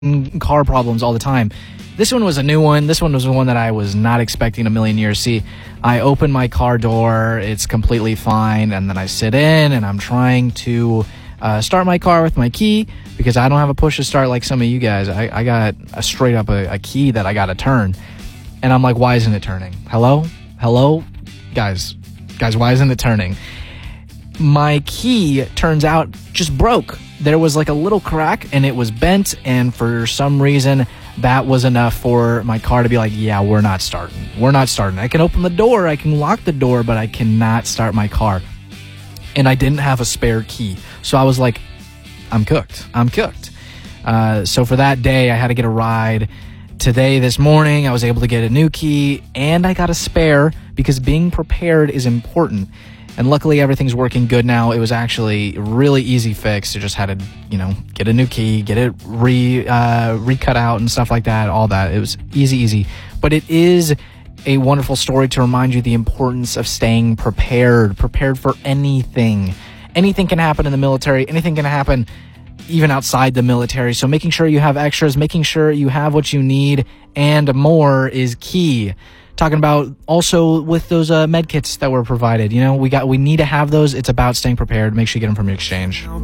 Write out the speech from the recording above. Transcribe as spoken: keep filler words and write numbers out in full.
car problems all the time. This one was a new one. This one was one that I was not expecting a million years. See, I open my car door, it's completely fine, and then I sit in and I'm trying to uh, start my car with my key because I don't have a push to start like some of you guys. I, I got a straight up a, a key that I got to turn, and I'm like, why isn't it turning? Hello? Hello? Guys, guys, why isn't it turning? My key, turns out, just broke. There was like a little crack and it was bent, and for some reason that was enough for my car to be like, yeah, we're not starting. We're not starting. I can open the door, I can lock the door, but I cannot start my car. And I didn't have a spare key. So I was like, I'm cooked. I'm cooked. Uh, so for that day, I had to get a ride. Today, this morning, I was able to get a new key and I got a spare because being prepared is important. And luckily, everything's working good now. It was actually a really easy fix. I just had to, you know, get a new key, get it re uh, recut out and stuff like that, all that. It was easy, easy. But it is a wonderful story to remind you the importance of staying prepared, prepared for anything. Anything can happen in the military. Anything can happen even outside the military. So making sure you have extras, making sure you have what you need and more is key. Talking about also with those uh, med kits that were provided, you know, we got we need to have those. It's about staying prepared. Make sure you get them from your exchange.